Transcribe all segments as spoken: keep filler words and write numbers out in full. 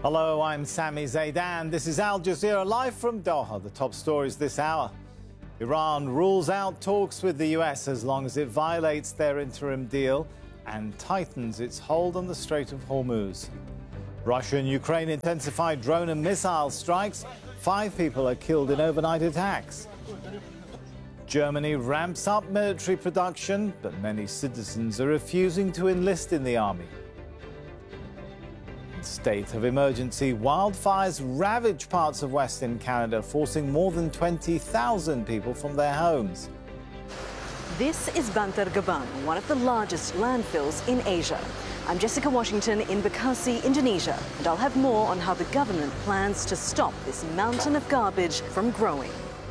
Hello, I'm Sami Zaidan. This is Al Jazeera live from Doha. The top stories this hour. Iran rules out talks with the U S as long as it violates their interim deal and tightens its hold on the Strait of Hormuz. Russia and Ukraine intensified drone and missile strikes. Five people are killed in overnight attacks. Germany ramps up military production, but many citizens are refusing to enlist in the army. State of emergency. Wildfires ravage parts of Western Canada, forcing more than twenty thousand people from their homes. This is Bantar Gebang, one of the largest landfills in Asia. I'm Jessica Washington in Bekasi, Indonesia, and I'll have more on how the government plans to stop this mountain of garbage from growing.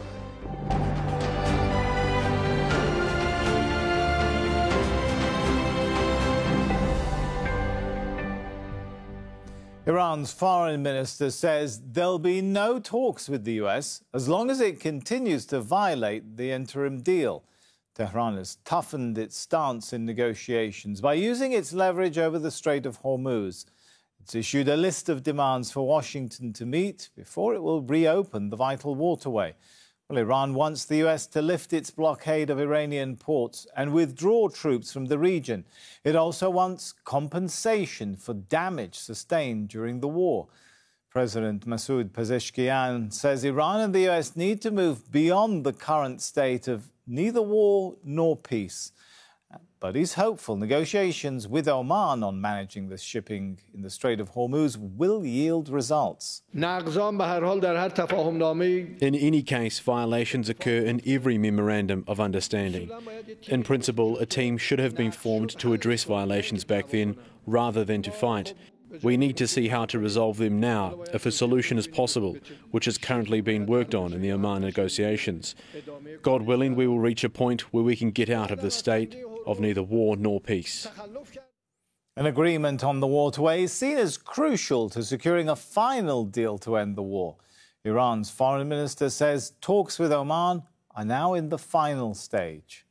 Iran's foreign minister says there'll be no talks with the U S as long as it continues to violate the interim deal. Tehran has toughened its stance in negotiations by using its leverage over the Strait of Hormuz. It's issued a list of demands for Washington to meet before it will reopen the vital waterway. Well, Iran wants the U S to lift its blockade of Iranian ports and withdraw troops from the region. It also wants compensation for damage sustained during the war. President Masoud Pezeshkian says Iran and the U S need to move beyond the current state of neither war nor peace. But he's hopeful negotiations with Oman on managing the shipping in the Strait of Hormuz will yield results. In any case, violations occur in every memorandum of understanding. In principle, a team should have been formed to address violations back then, rather than to fight. We need to see how to resolve them now, if a solution is possible, which is currently being worked on in the Oman negotiations. God willing, we will reach a point where we can get out of this state of neither war nor peace. An agreement on the waterway is seen as crucial to securing a final deal to end the war. Iran's foreign minister says talks with Oman are now in the final stage.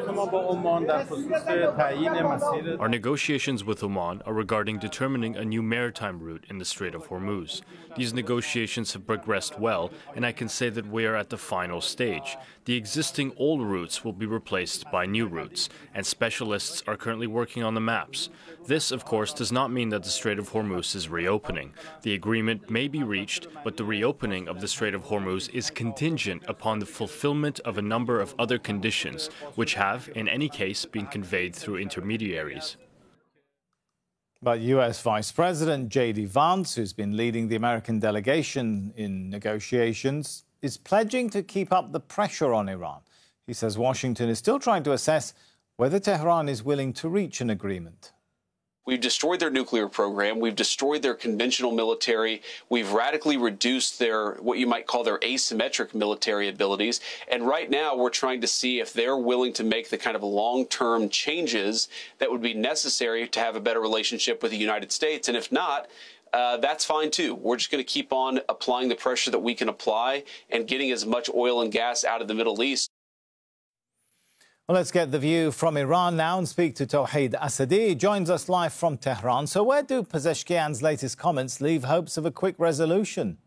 Our negotiations with Oman are regarding determining a new maritime route in the Strait of Hormuz. These negotiations have progressed well, and I can say that we are at the final stage. The existing old routes will be replaced by new routes, and specialists are currently working on the maps. This, of course, does not mean that the Strait of Hormuz is reopening. The agreement may be reached, but the reopening of the Strait of Hormuz is contingent upon the fulfillment of a number of other conditions, which have, in any case, been conveyed through intermediaries. But U S Vice President J D Vance, who's been leading the American delegation in negotiations, is pledging to keep up the pressure on Iran. He says Washington is still trying to assess whether Tehran is willing to reach an agreement. We've destroyed their nuclear program. We've destroyed their conventional military. We've radically reduced their, what you might call their asymmetric military abilities. And right now we're trying to see if they're willing to make the kind of long-term changes that would be necessary to have a better relationship with the United States. And if not, uh, that's fine too. We're just going to keep on applying the pressure that we can apply and getting as much oil and gas out of the Middle East. Well, let's get the view from Iran now and speak to Tawhid Asadi. He joins us live from Tehran. So where do Pezeshkian's latest comments leave hopes of a quick resolution?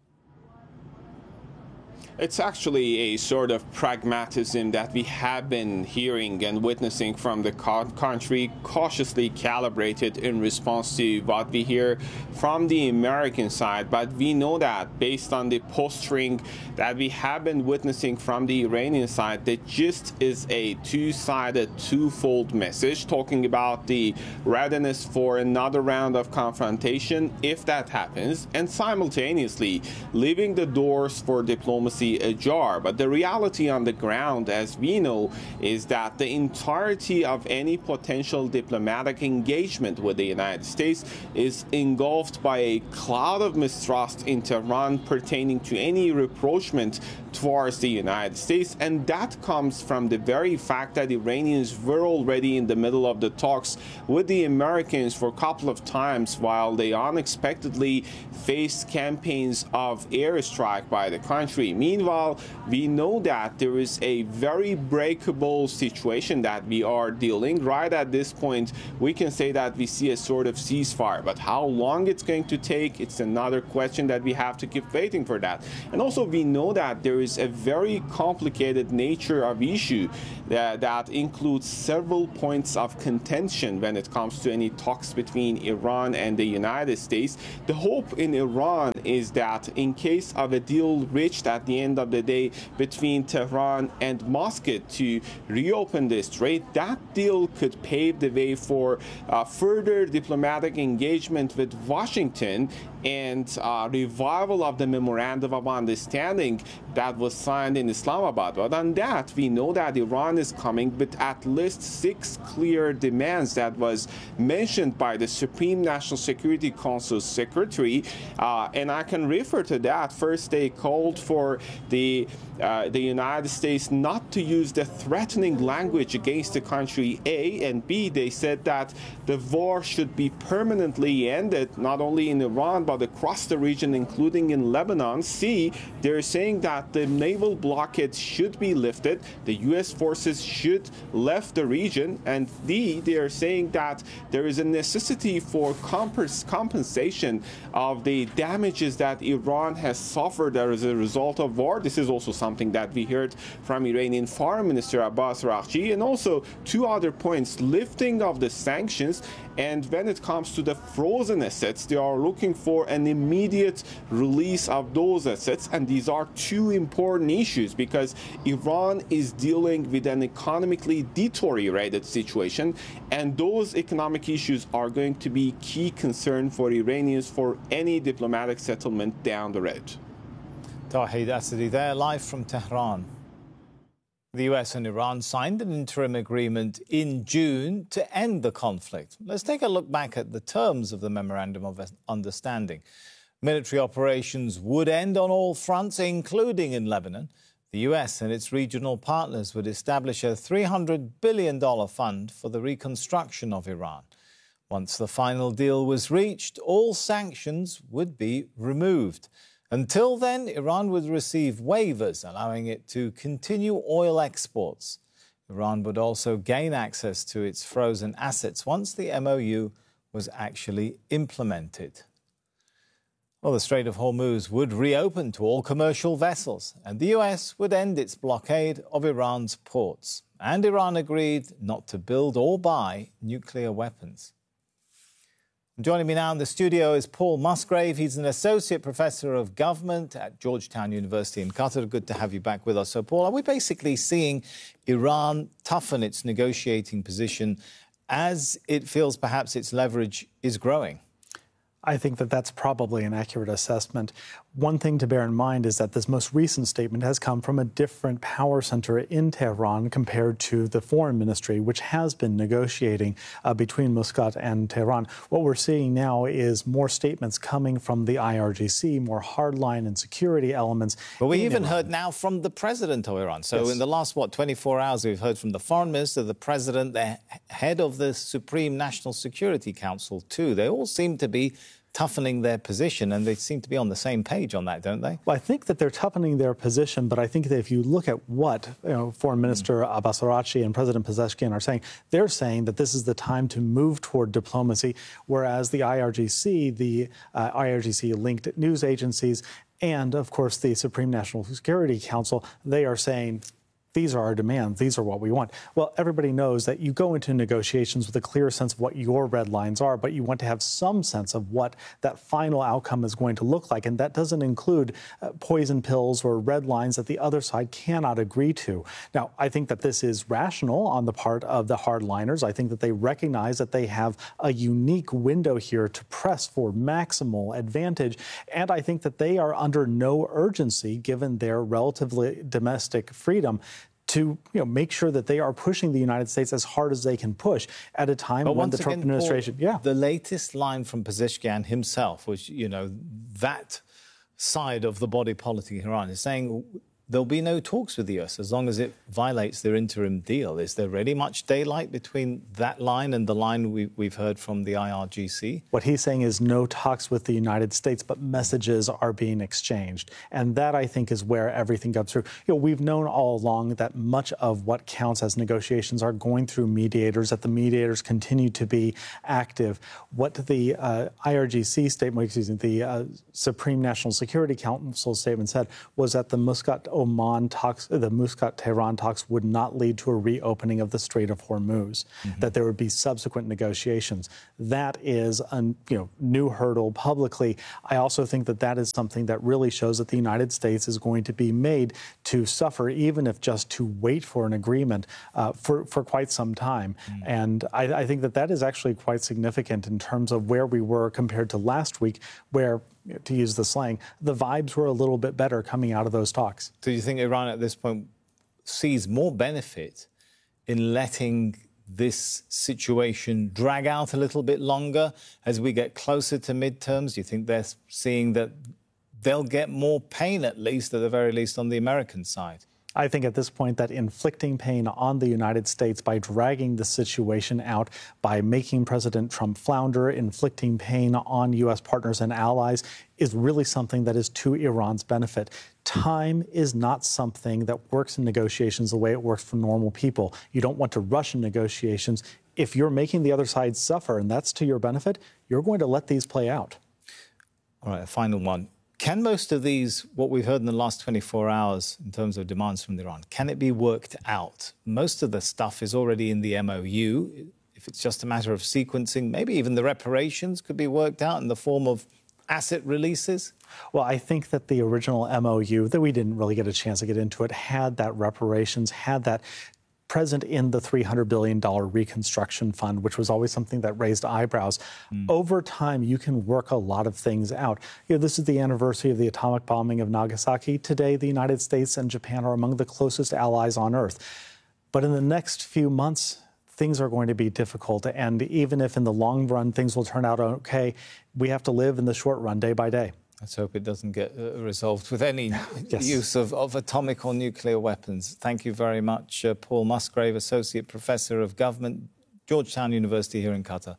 It's actually a sort of pragmatism that we have been hearing and witnessing from the country, cautiously calibrated in response to what we hear from the American side. But we know that based on the posturing that we have been witnessing from the Iranian side, that just is a two-sided, twofold message talking about the readiness for another round of confrontation if that happens, and simultaneously leaving the doors for diplomacy ajar. But the reality on the ground, as we know, is that the entirety of any potential diplomatic engagement with the United States is engulfed by a cloud of mistrust in Tehran pertaining to any rapprochement towards the United States. And that comes from the very fact that Iranians were already in the middle of the talks with the Americans for a couple of times while they unexpectedly faced campaigns of airstrike by the country. Meanwhile, we know that there is a very breakable situation that we are dealing. Right at this point, we can say that we see a sort of ceasefire, but how long it it's going to take, it's another question that we have to keep waiting for that. And also we know that there is a very complicated nature of issue that, that includes several points of contention when it comes to any talks between Iran and the United States. The hope in Iran is that in case of a deal reached at the end of the day between Tehran and Moscow to reopen the strait, that deal could pave the way for uh, further diplomatic engagement with Washington and uh, revival of the Memorandum of Understanding that was signed in Islamabad. But on that, we know that Iran is coming with at least six clear demands that was mentioned by the Supreme National Security Council Secretary, uh, and I can refer to that. First, they called for the uh, the United States not to use the threatening language against the country A, and B, they said that the war should be permanently ended, not only in Iran, but across the region, including in Lebanon. C, they're saying that the naval blockade should be lifted, the U S forces should leave the region, and D, they are saying that there is a necessity for compens compensation of the damages that Iran has suffered as a result of war. This is also something that we heard from Iranian Foreign Minister Abbas Araghchi, and also two other points: lifting of the sanctions, and when it comes to the frozen assets, they are looking for an immediate release of those assets. And these are two important issues because Iran is dealing with an economically deteriorated situation, and those economic issues are going to be key concern for Iranians for any diplomatic settlement down the road. Tawhid Asadi there, live from Tehran. The U S and Iran signed an interim agreement in June to end the conflict. Let's take a look back at the terms of the Memorandum of Understanding. Military operations would end on all fronts, including in Lebanon. The U S and its regional partners would establish a three hundred billion dollars fund for the reconstruction of Iran. Once the final deal was reached, all sanctions would be removed. Until then, Iran would receive waivers allowing it to continue oil exports. Iran would also gain access to its frozen assets once the M O U was actually implemented. Well, the Strait of Hormuz would reopen to all commercial vessels, and the U S would end its blockade of Iran's ports. And Iran agreed not to build or buy nuclear weapons. Joining me now in the studio is Paul Musgrave. He's an associate professor of government at Georgetown University in Qatar. Good to have you back with us. So, Paul, are we basically seeing Iran toughen its negotiating position as it feels perhaps its leverage is growing? I think that that's probably an accurate assessment. One thing to bear in mind is that this most recent statement has come from a different power center in Tehran compared to the foreign ministry, which has been negotiating uh, between Muscat and Tehran. What we're seeing now is more statements coming from the I R G C, more hardline and security elements. But we even Iran. heard now from the president of Iran. So Yes. in the last, what, twenty-four hours, we've heard from the foreign minister, the president, the head of the Supreme National Security Council, too. They all seem to be toughening their position, and they seem to be on the same page on that, don't they? Well, I think that they're toughening their position, but I think that if you look at what you know, Foreign Minister mm. Abbas Araghchi and President Pezeshkian are saying, they're saying that this is the time to move toward diplomacy, whereas the I R G C, the uh, I R G C-linked news agencies, and, of course, the Supreme National Security Council, they are saying, these are our demands. These are what we want. Well, everybody knows that you go into negotiations with a clear sense of what your red lines are, but you want to have some sense of what that final outcome is going to look like. And that doesn't include uh, poison pills or red lines that the other side cannot agree to. Now, I think that this is rational on the part of the hardliners. I think that they recognize that they have a unique window here to press for maximal advantage. And I think that they are under no urgency, given their relatively domestic freedom, to you know, make sure that they are pushing the United States as hard as they can push at a time but when the Trump again, administration... Paul, yeah. The latest line from Pezeshkian himself, which, you know, that side of the body politic in Iran is saying there'll be no talks with the U S as long as it violates their interim deal. Is there really much daylight between that line and the line we, we've heard from the I R G C? What he's saying is no talks with the United States, but messages are being exchanged. And that, I think, is where everything comes through. You know, we've known all along that much of what counts as negotiations are going through mediators, that the mediators continue to be active. What the uh, I R G C statement, excuse me, the uh, Supreme National Security Council statement said was that the Muscat-Oman talks, the Muscat-Tehran talks would not lead to a reopening of the Strait of Hormuz, mm-hmm. that there would be subsequent negotiations. That is a you know, new hurdle publicly. I also think that that is something that really shows that the United States is going to be made to suffer, even if just to wait for an agreement uh, for, for quite some time. Mm-hmm. And I, I think that that is actually quite significant in terms of where we were compared to last week, where, to use the slang, the vibes were a little bit better coming out of those talks. Do you think Iran at this point sees more benefit in letting this situation drag out a little bit longer as we get closer to midterms? Do you think they're seeing that they'll get more pain, at least, at the very least, on the American side? I think at this point that inflicting pain on the United States by dragging the situation out, by making President Trump flounder, inflicting pain on U S partners and allies is really something that is to Iran's benefit. Time is not something that works in negotiations the way it works for normal people. You don't want to rush in negotiations. If you're making the other side suffer and that's to your benefit, you're going to let these play out. All right, a final one. Can most of these, what we've heard in the last twenty-four hours in terms of demands from Iran, can it be worked out? Most of the stuff is already in the M O U. If it's just a matter of sequencing, maybe even the reparations could be worked out in the form of asset releases? Well, I think that the original M O U, that we didn't really get a chance to get into it, had that reparations, had that present in the three hundred billion dollars reconstruction fund, which was always something that raised eyebrows. Mm. Over time, you can work a lot of things out. You know, this is the anniversary of the atomic bombing of Nagasaki. Today, the United States and Japan are among the closest allies on Earth. But in the next few months, things are going to be difficult. And even if in the long run things will turn out okay, we have to live in the short run day by day. Let's hope it doesn't get uh, resolved with any yes. use of, of atomic or nuclear weapons. Thank you very much, uh, Paul Musgrave, Associate Professor of Government, Georgetown University here in Qatar.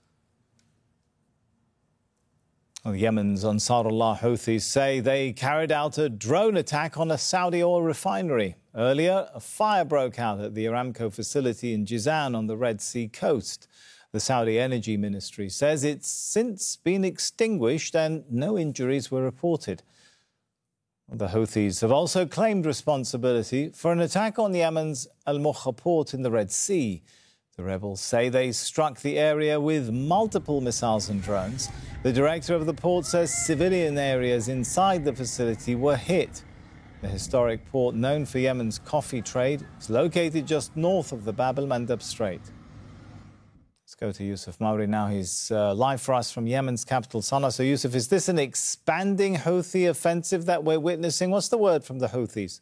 Well, Yemen's Ansarullah Houthis say they carried out a drone attack on a Saudi oil refinery. Earlier, a fire broke out at the Aramco facility in Jizan on the Red Sea coast. The Saudi Energy Ministry says it's since been extinguished and no injuries were reported. The Houthis have also claimed responsibility for an attack on Yemen's Al-Mukha port in the Red Sea. The rebels say they struck the area with multiple missiles and drones. The director of the port says civilian areas inside the facility were hit. The historic port, known for Yemen's coffee trade, is located just north of the Bab el-Mandeb Strait. Let's go to Yusuf Mauri now. He's uh, live for us from Yemen's capital, Sana'a. So, Yusuf, is this an expanding Houthi offensive that we're witnessing? What's the word from the Houthis?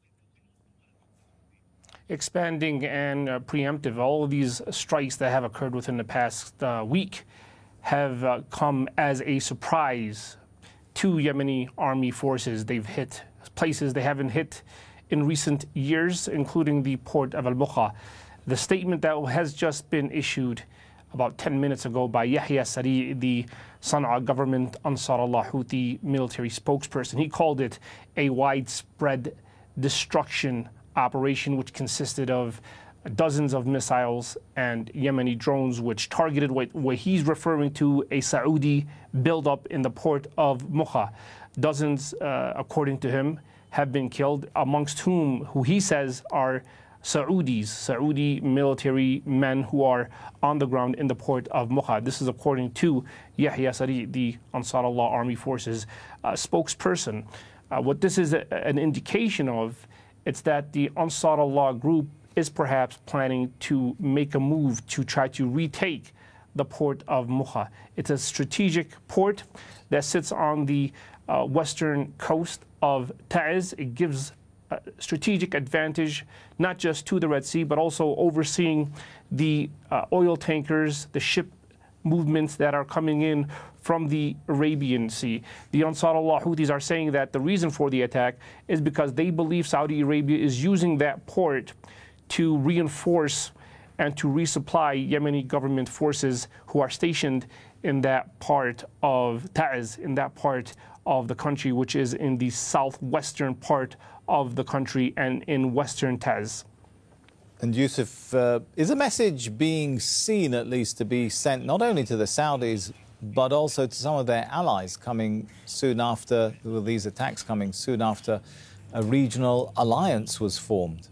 Expanding and uh, preemptive. All of these strikes that have occurred within the past uh, week have uh, come as a surprise to Yemeni army forces. They've hit places they haven't hit in recent years, including the port of Al-Mukha. The statement that has just been issued about ten minutes ago by Yahya Sari, the Sana'a government Ansarullah Houthi military spokesperson, he called it a widespread destruction operation, which consisted of dozens of missiles and Yemeni drones, which targeted what, what he's referring to a Saudi buildup in the port of Mukha. Dozens, uh, according to him, have been killed, amongst whom, who he says are Saudis, Saudi military men who are on the ground in the port of Mukha. This is according to Yahya Sari, the Ansarullah Army Forces uh, spokesperson. Uh, what this is a, an indication of, it's that the Ansarullah group is perhaps planning to make a move to try to retake the port of Mukha. It's a strategic port that sits on the uh, western coast of Taiz. It gives a strategic advantage not just to the Red Sea, but also overseeing the uh, oil tankers, the ship movements that are coming in from the Arabian Sea. The Ansar Allah Houthis are saying that the reason for the attack is because they believe Saudi Arabia is using that port to reinforce and to resupply Yemeni government forces who are stationed in that part of Ta'az, in that part of the country, which is in the southwestern part of the country and in western Ta'az. And Yusuf, uh, is a message being seen at least to be sent not only to the Saudis but also to some of their allies coming soon after, well, these attacks coming soon after a regional alliance was formed?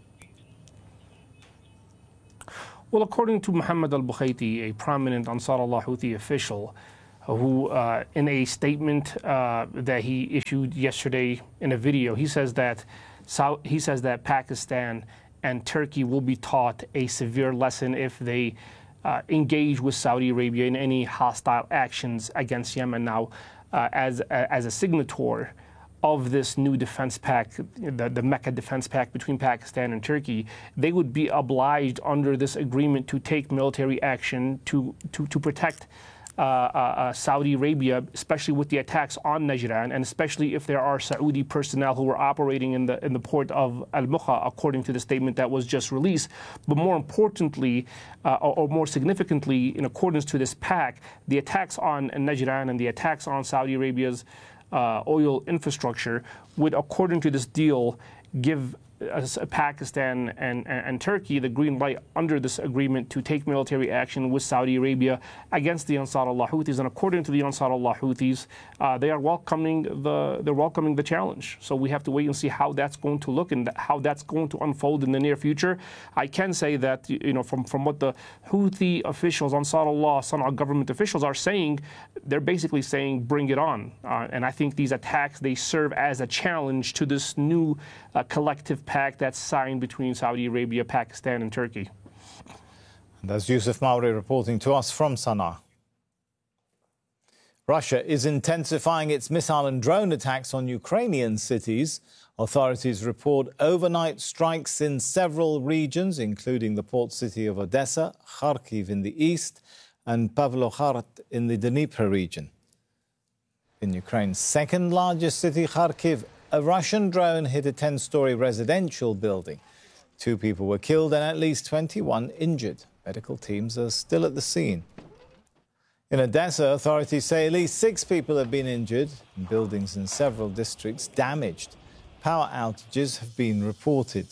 Well, according to Mohammed al-Bukhaiti, a prominent Ansar Allah Houthi official, who uh, in a statement uh, that he issued yesterday in a video, he says that South, he says that Pakistan and Turkey will be taught a severe lesson if they uh, engage with Saudi Arabia in any hostile actions against Yemen. Now, uh, as as a signator of this new defense pact, the, the Mecca defense pact between Pakistan and Turkey, they would be obliged under this agreement to take military action to to, to protect Uh, uh, uh, Saudi Arabia, especially with the attacks on Najran, and especially if there are Saudi personnel who were operating in the in the port of Al-Mukha, according to the statement that was just released. But more importantly, uh, or, or more significantly, in accordance to this pact, the attacks on Najran and the attacks on Saudi Arabia's uh, oil infrastructure would, according to this deal, give Uh, Pakistan and, and, and Turkey the green light under this agreement to take military action with Saudi Arabia against the Ansar Allah Houthis. And according to the Ansar Allah Houthis, uh, they are welcoming the they're welcoming the challenge. So we have to wait and see how that's going to look and how that's going to unfold in the near future. I can say that, you know, from, from what the Houthi officials, Ansar Allah, Sana'a government officials are saying, they're basically saying, bring it on. Uh, and I think these attacks, they serve as a challenge to this new uh, collective pact that's signed between Saudi Arabia, Pakistan, and Turkey. And that's Yusuf Mauri reporting to us from Sana'a. Russia is intensifying its missile and drone attacks on Ukrainian cities. Authorities report overnight strikes in several regions, including the port city of Odessa, Kharkiv in the east, and Pavlograd in the Dnipro region. In Ukraine's second largest city, Kharkiv, a Russian drone hit a ten-story residential building. Two people were killed and at least twenty-one injured. Medical teams are still at the scene. In Odessa, authorities say at least six people have been injured and buildings in several districts damaged. Power outages have been reported.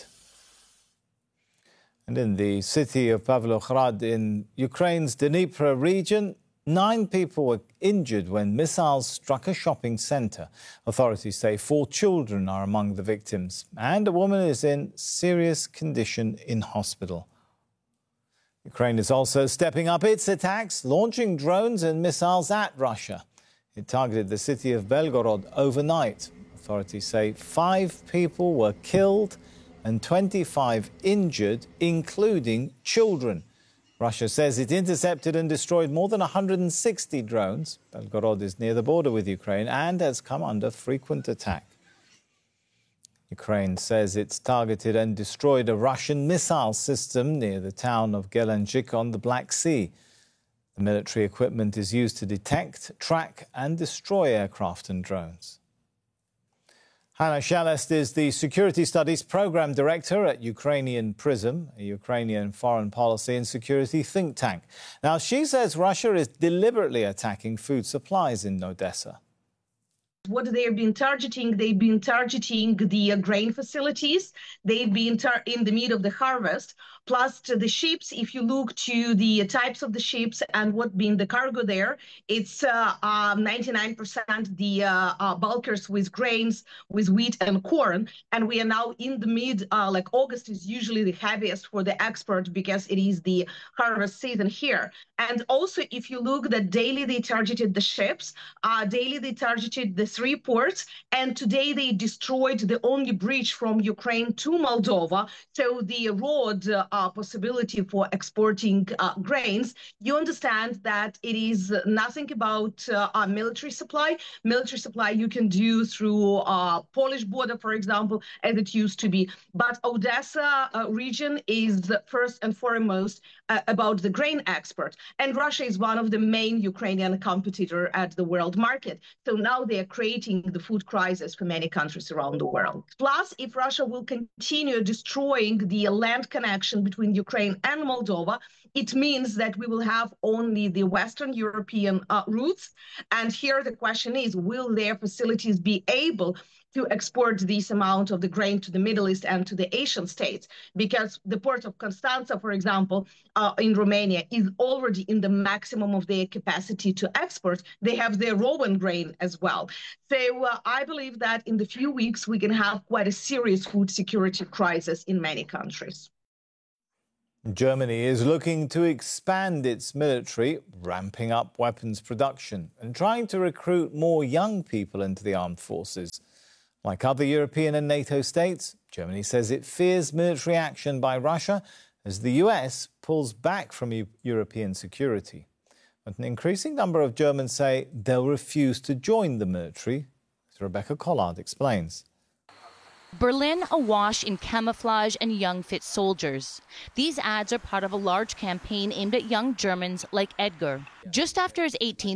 And in the city of Pavlograd in Ukraine's Dnipro region, nine people were injured when missiles struck a shopping centre. Authorities say four children are among the victims, and a woman is in serious condition in hospital. Ukraine is also stepping up its attacks, launching drones and missiles at Russia. It targeted the city of Belgorod overnight. Authorities say five people were killed and twenty-five injured, including children. Russia says it intercepted and destroyed more than one hundred sixty drones. Belgorod is near the border with Ukraine and has come under frequent attack. Ukraine says it's targeted and destroyed a Russian missile system near the town of Gelendzhik on the Black Sea. The military equipment is used to detect, track and destroy aircraft and drones. Hanna Shelest is the Security Studies Program Director at Ukrainian PRISM, a Ukrainian foreign policy and security think tank. Now, she says Russia is deliberately attacking food supplies in Odessa. What they've been targeting, they've been targeting the uh, grain facilities. They've been tar- in the mid of the harvest. Plus to the ships, if you look to the types of the ships and what being the cargo there, it's uh, uh, ninety-nine percent the uh, uh, bulkers with grains, with wheat and corn. And we are now in the mid, uh, like August is usually the heaviest for the export because it is the harvest season here. And also, if you look that daily they targeted the ships, uh, daily they targeted the three ports, and today they destroyed the only bridge from Ukraine to Moldova, so the road uh, possibility for exporting uh, grains. You understand that it is nothing about uh, our military supply. Military supply you can do through uh, Polish border, for example, as it used to be. But Odessa uh, region is first and foremost uh, about the grain export. And Russia is one of the main Ukrainian competitor at the world market. So now they are creating the food crisis for many countries around the world. Plus, if Russia will continue destroying the land connection between Ukraine and Moldova, it means that we will have only the Western European uh, routes. And here the question is, will their facilities be able to export this amount of the grain to the Middle East and to the Asian states? Because the port of Constanța, for example, uh, in Romania is already in the maximum of their capacity to export. They have their Rowan grain as well. So uh, I believe that in the few weeks, we can have quite a serious food security crisis in many countries. Germany is looking to expand its military, ramping up weapons production and trying to recruit more young people into the armed forces. Like other European and NATO states, Germany says it fears military action by Russia as the U S pulls back from European security. But an increasing number of Germans say they'll refuse to join the military, as Rebecca Collard explains. Berlin awash in camouflage and young fit soldiers. These ads are part of a large campaign aimed at young Germans like Edgar. Just after his eighteenth